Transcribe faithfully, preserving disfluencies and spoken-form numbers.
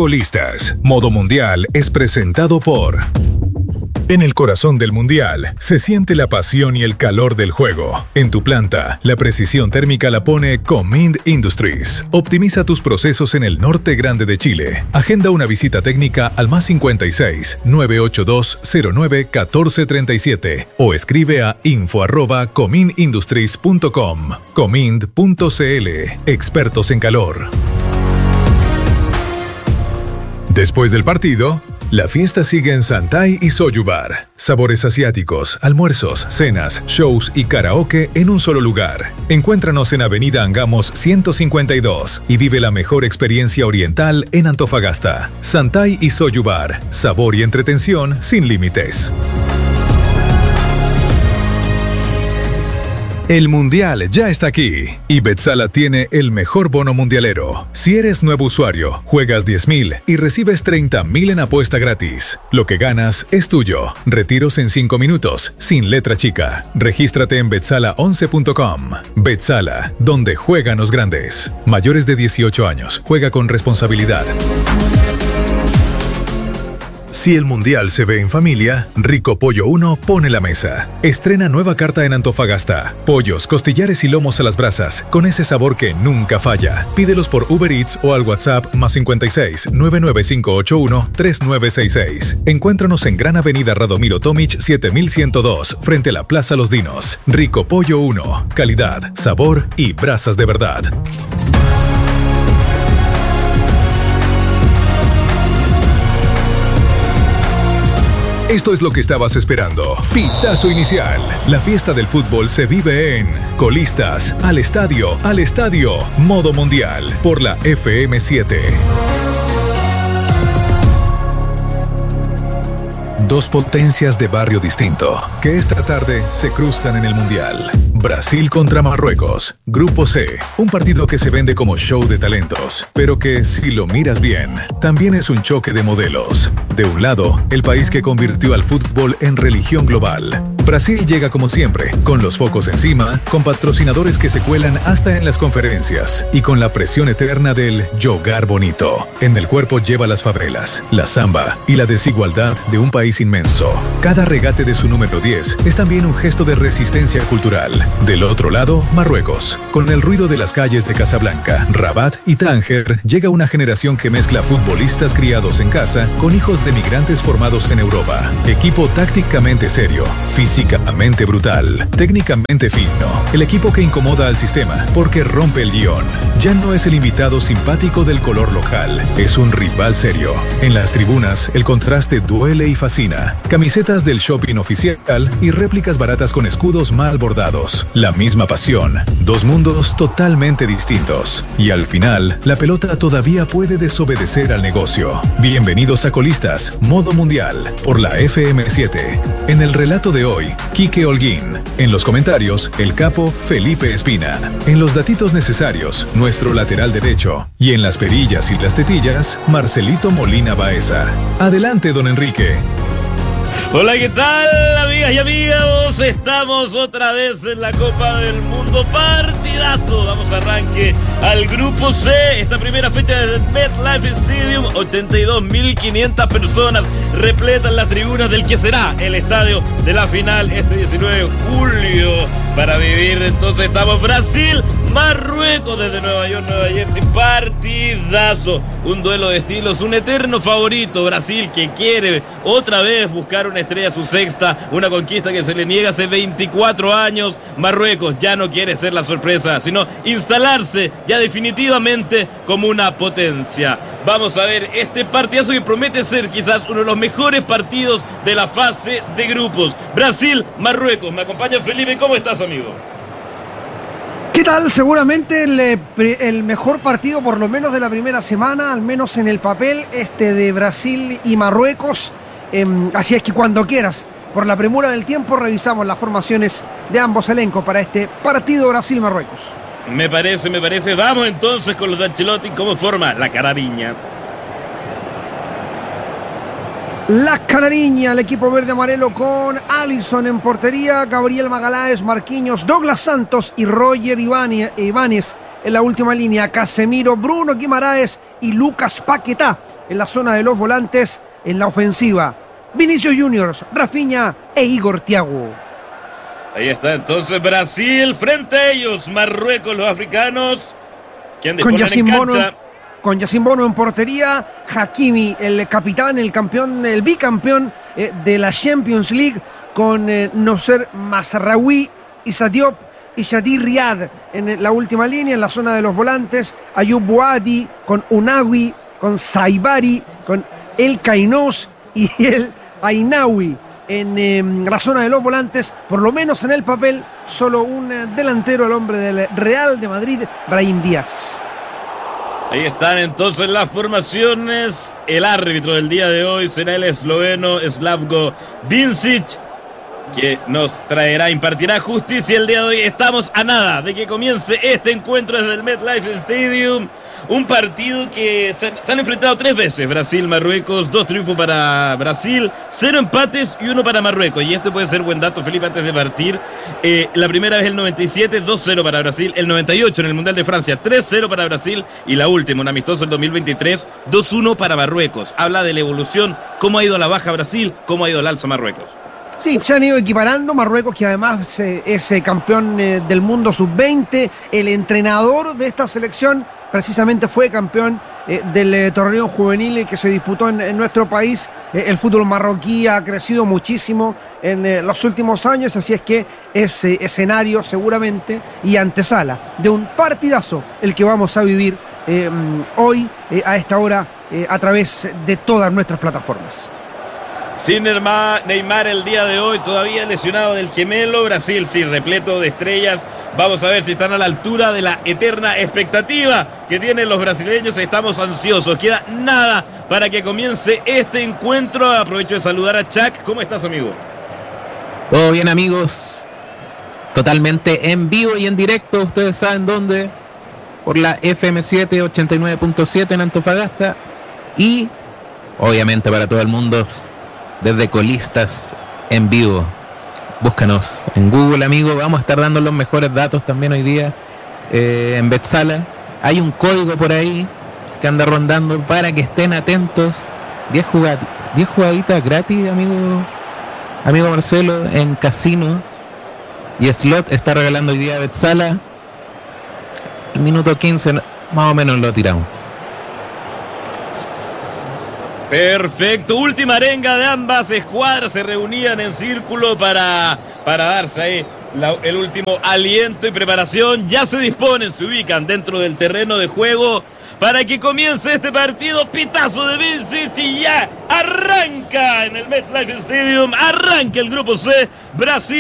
Colistas. Modo Mundial es presentado por... En el corazón del Mundial, se siente la pasión y el calor del juego. En tu planta, la precisión térmica la pone Comind Industries. Optimiza tus procesos en el norte grande de Chile. Agenda una visita técnica al más cincuenta y seis, nueve ocho dos, cero nueve, uno cuatro tres siete o escribe a info arroba comindindustries punto com. Comind punto c l. Expertos en calor. Después del partido, la fiesta sigue en Santay y Soju Bar. Sabores asiáticos, almuerzos, cenas, shows y karaoke en un solo lugar. Encuéntranos en Avenida Angamos ciento cincuenta y dos y vive la mejor experiencia oriental en Antofagasta. Santay y Soju Bar. Sabor y entretención sin límites. El Mundial ya está aquí y Betsala tiene el mejor bono mundialero. Si eres nuevo usuario, juegas diez mil y recibes treinta mil en apuesta gratis. Lo que ganas es tuyo. Retiros en cinco minutos, sin letra chica. Regístrate en betsala once punto com. Betsala, donde juegan los grandes. Mayores de dieciocho años, juega con responsabilidad. Si el Mundial se ve en familia, Rico Pollo uno pone la mesa. Estrena nueva carta en Antofagasta. Pollos, costillares y lomos a las brasas, con ese sabor que nunca falla. Pídelos por Uber Eats o al WhatsApp más cincuenta y seis, nueve nueve cinco ocho uno, tres nueve seis seis. Encuéntranos en Gran Avenida Radomiro Tomic siete mil ciento dos, frente a la Plaza Los Dinos. Rico Pollo uno. Calidad, sabor y brasas de verdad. Esto es lo que estabas esperando. Pitazo inicial. La fiesta del fútbol se vive en Colistas, al estadio, al estadio, Modo Mundial, por la F M siete. Dos potencias de barrio distinto, que esta tarde se cruzan en el Mundial. Brasil contra Marruecos, Grupo C, un partido que se vende como show de talentos, pero que, si lo miras bien, también es un choque de modelos. De un lado, el país que convirtió al fútbol en religión global. Brasil llega como siempre, con los focos encima, con patrocinadores que se cuelan hasta en las conferencias y con la presión eterna del yogar bonito. En el cuerpo lleva las favelas, la samba y la desigualdad de un país inmenso. Cada regate de su número diez es también un gesto de resistencia cultural. Del otro lado, Marruecos. Con el ruido de las calles de Casablanca, Rabat y Tánger, llega una generación que mezcla futbolistas criados en casa con hijos de migrantes formados en Europa. Equipo tácticamente serio, físicamente brutal, técnicamente fino. El equipo que incomoda al sistema porque rompe el guión. Ya no es el invitado simpático del color local, es un rival serio. En las tribunas, el contraste duele y fascina. Camisetas del shopping oficial y réplicas baratas con escudos mal bordados. La misma pasión, dos mundos totalmente distintos. Y al final, la pelota todavía puede desobedecer al negocio. Bienvenidos a Colistas, Modo Mundial, por la F M siete. En el relato de hoy, Quique Holguín. En los comentarios, el capo Felipe Espina. En los datitos necesarios, nuestro lateral derecho. Y en las perillas y las tetillas, Marcelito Molina Baeza. Adelante, don Enrique. Hola, ¿qué tal, amigas y amigos? Estamos otra vez en la Copa del Mundo. Partidazo. Damos arranque al Grupo C. Esta primera fecha del MetLife Stadium. ochenta y dos mil quinientas personas repletan las tribunas del que será el estadio de la final este diecinueve de julio. Para vivir, entonces, estamos Brasil, Marruecos desde Nueva York, Nueva Jersey. Partidazo. Un duelo de estilos, un eterno favorito. Brasil, que quiere otra vez buscar una estrella, su sexta, una conquista que se le niega hace veinticuatro años. Marruecos ya no quiere ser la sorpresa, sino instalarse ya definitivamente como una potencia. Vamos a ver este partidazo que promete ser quizás uno de los mejores partidos de la fase de grupos. Brasil, Marruecos. Me acompaña Felipe. ¿Cómo estás, amigo? ¿Qué tal? Seguramente el, el mejor partido, por lo menos de la primera semana, al menos en el papel, este de Brasil y Marruecos. Eh, así es que cuando quieras, por la premura del tiempo, revisamos las formaciones de ambos elencos para este partido Brasil-Marruecos. Me parece, me parece. Vamos entonces con los de Ancelotti. ¿Cómo forma la canariña? La canariña, el equipo verde-amarelo con Alisson en portería, Gabriel Magaláes, Marquinhos, Douglas Santos y Roger Ibáñez en la última línea, Casemiro, Bruno Guimaraes y Lucas Paquetá en la zona de los volantes. En la ofensiva, Vinicius Juniors, Rafinha e Igor Thiago. Ahí está entonces Brasil frente a ellos, Marruecos, los africanos. ¿Quién disponen en cancha? Con Yacine Bono en portería, Hakimi, el capitán, el campeón, el bicampeón eh, de la Champions League, con eh, Noser Mazraoui, Issa Diop y Shadi Riyad en la última línea, en la zona de los volantes, Ayoub Boadi, con Unawi, con Saibari, con El Kainos y el Ainawi. En eh, la zona de los volantes, por lo menos en el papel, solo un eh, delantero, el hombre del Real de Madrid, Brahim Díaz. Ahí están entonces las formaciones. El árbitro del día de hoy será el esloveno Slavko Vincic, que nos traerá, impartirá justicia el día de hoy. Estamos a nada de que comience este encuentro desde el MetLife Stadium. Un partido que se, se han enfrentado tres veces, Brasil-Marruecos, dos triunfos para Brasil, cero empates y uno para Marruecos. Y este puede ser buen dato, Felipe, antes de partir. Eh, la primera vez el noventa y siete, dos cero para Brasil. El noventa y ocho en el Mundial de Francia, tres cero para Brasil. Y la última, un amistoso el dos mil veintitrés, dos uno para Marruecos. Habla de la evolución, cómo ha ido a la baja Brasil, cómo ha ido al alza Marruecos. Sí, se han ido equiparando. Marruecos, que además eh, es eh, campeón eh, del mundo sub veinte, el entrenador de esta selección precisamente fue campeón eh, del eh, torneo juvenil que se disputó en, en nuestro país. Eh, el fútbol marroquí ha crecido muchísimo en eh, los últimos años, así es que es eh, escenario seguramente y antesala de un partidazo el que vamos a vivir eh, hoy eh, a esta hora eh, a través de todas nuestras plataformas. Sin Neymar el día de hoy, todavía lesionado del gemelo. Brasil sí, repleto de estrellas. Vamos a ver si están a la altura de la eterna expectativa que tienen los brasileños. Estamos ansiosos, queda nada para que comience este encuentro. Aprovecho de saludar a Chuck. ¿Cómo estás, amigo? Todo bien, amigos. Totalmente en vivo y en directo. Ustedes saben dónde. Por la F M siete ochenta y nueve punto siete en Antofagasta. Y obviamente para todo el mundo desde Colistas en vivo. Búscanos en Google, amigo. Vamos a estar dando los mejores datos también hoy día eh, en Betsala. Hay un código por ahí que anda rondando para que estén atentos. diez jugaditas gratis, amigo amigo Marcelo, en casino y slot está regalando hoy día Betsala. El minuto quince más o menos lo tiramos. Perfecto, última arenga de ambas escuadras, se reunían en círculo para, para darse ahí la, el último aliento y preparación. Ya se disponen, se ubican dentro del terreno de juego para que comience este partido. Pitazo de Vincic y ya arranca en el MetLife Stadium, arranca el grupo C, Brasil.